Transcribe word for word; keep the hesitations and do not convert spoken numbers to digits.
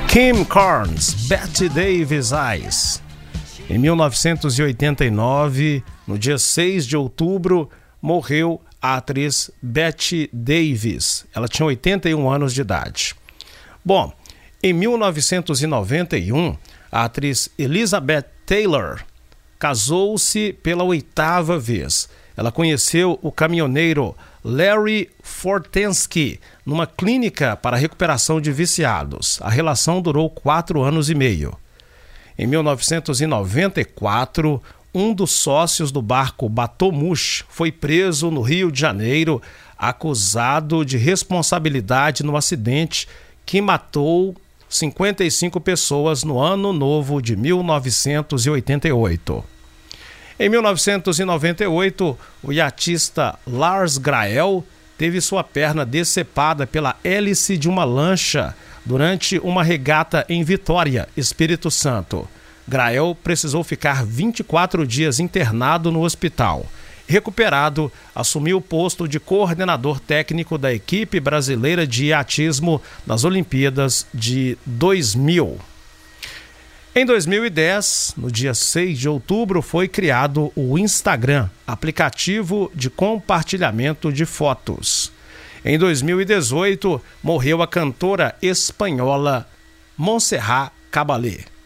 Kim Carnes, Bette Davis Eyes. Em mil novecentos e oitenta e nove, no dia seis de outubro, morreu a atriz Bette Davis. Ela tinha oitenta e um anos de idade. Bom, em mil novecentos e noventa e um, a atriz Elizabeth Taylor casou-se pela oitava vez. Ela conheceu o caminhoneiro Larry Fortensky numa clínica para recuperação de viciados. A relação durou quatro anos e meio. Em mil novecentos e noventa e quatro, um dos sócios do barco Batomush foi preso no Rio de Janeiro, acusado de responsabilidade no acidente que matou cinquenta e cinco pessoas no ano novo de mil novecentos e oitenta e oito. Em mil novecentos e noventa e oito, o iatista Lars Grael teve sua perna decepada pela hélice de uma lancha durante uma regata em Vitória, Espírito Santo. Grael precisou ficar vinte e quatro dias internado no hospital. Recuperado, assumiu o posto de coordenador técnico da equipe brasileira de iatismo nas Olimpíadas de dois mil. Em dois mil e dez, no dia seis de outubro, foi criado o Instagram, aplicativo de compartilhamento de fotos. Em dois mil e dezoito, morreu a cantora espanhola Montserrat Caballé.